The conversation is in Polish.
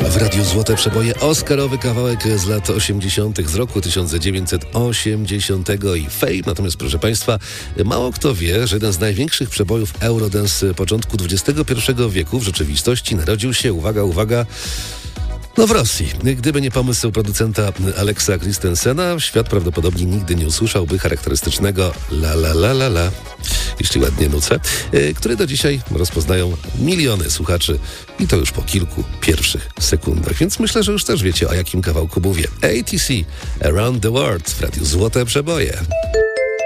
W Radiu Złote Przeboje oscarowy kawałek z lat 80. z roku 1980 i Fame. Natomiast proszę Państwa, mało kto wie, że jeden z największych przebojów Eurodance początku XXI wieku w rzeczywistości narodził się, uwaga, w Rosji. Gdyby nie pomysł producenta Alexa Christensena, świat prawdopodobnie nigdy nie usłyszałby charakterystycznego la la la la la, jeśli ładnie nucę, który do dzisiaj rozpoznają miliony słuchaczy i to już po kilku pierwszych sekundach. Więc myślę, że już też wiecie, o jakim kawałku mówię. ATC, Around the World w Radiu Złote Przeboje.